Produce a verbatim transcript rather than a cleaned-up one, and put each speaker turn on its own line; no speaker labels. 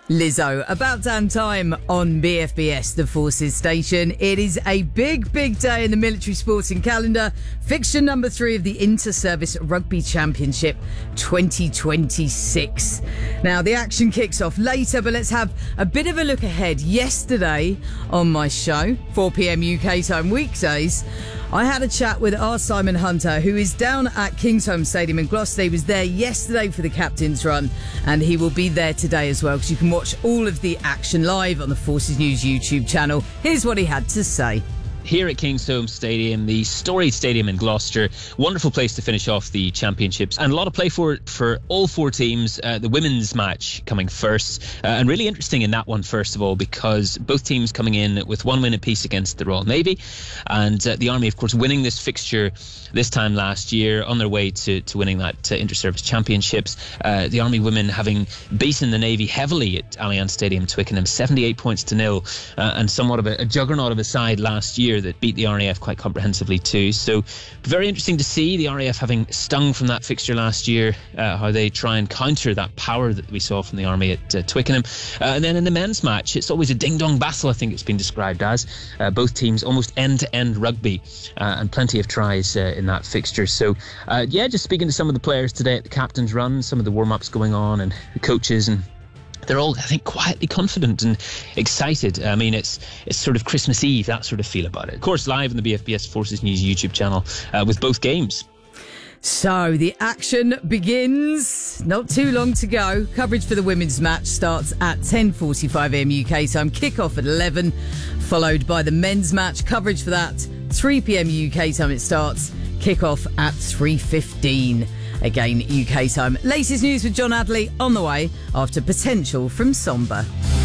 Lizzo, about damn time on B F B S, the Forces station. It is a big, big day in the military sporting calendar. Fixture number three of the Inter-Service Rugby Championship twenty twenty-six. Now, the action kicks off later, but let's have a bit of a look ahead. Yesterday on my show, four p.m. U K time weekdays, I had a chat with our Simon Hunter, who is down at Kingsholm Stadium in Gloucester. He was there yesterday for the captain's run, and he will be there today as well, because you can watch all of the action live on the Forces News YouTube channel. Here's what he had to say.
Here at Kingsholm Stadium, the storied stadium in Gloucester, wonderful place to finish off the championships, and a lot of play for for all four teams. Uh, the women's match coming first, uh, and really interesting in that one, first of all, because both teams coming in with one win apiece against the Royal Navy, and uh, the Army, of course, winning this fixture this time last year, on their way to, to winning that uh, Inter-Service Championships. Uh, the Army women having beaten the Navy heavily at Allianz Stadium, Twickenham, seventy-eight points to nil, uh, and somewhat of a, a juggernaut of a side last year that beat the R A F quite comprehensively too. So very interesting to see the R A F having stung from that fixture last year, uh, how they try and counter that power that we saw from the Army at uh, Twickenham. Uh, and then in the men's match, it's always a ding-dong battle, I think it's been described as. Uh, both teams almost end-to-end rugby, uh, and plenty of tries uh, in that fixture. So uh, yeah, just speaking to some of the players today at the captain's run, some of the warm-ups going on, and the coaches, and they're all, I think, quietly confident and excited. I mean, it's it's sort of Christmas Eve, that sort of feel about it. Of course, live on the B F B S Forces News YouTube channel uh, with both games.
So the action begins. Not too long to go. Coverage for the women's match starts at ten forty-five a.m. U K time. Kick-off at eleven, followed by the men's match. Coverage for that, three p.m. U K time it starts. Kick-off at three fifteen. Again, U K time. Latest news with John Adley on the way after Potential from Somber.